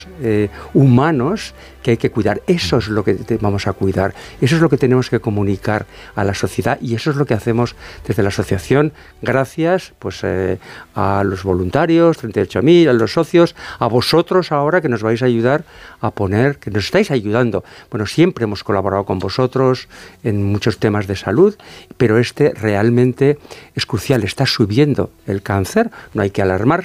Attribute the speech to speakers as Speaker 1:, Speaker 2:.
Speaker 1: humanos que hay que cuidar. Eso es lo que vamos a cuidar, eso es lo que tenemos que comunicar a la sociedad, y eso es lo que hacemos desde la asociación, gracias pues a los voluntarios, 38.000, a los socios, a vosotros ahora que nos vais a ayudar a poner, que nos estáis ayudando. Bueno, siempre hemos colaborado con vosotros en muchos temas de salud, pero realmente es crucial, está subiendo el cáncer, no hay que alarmarse.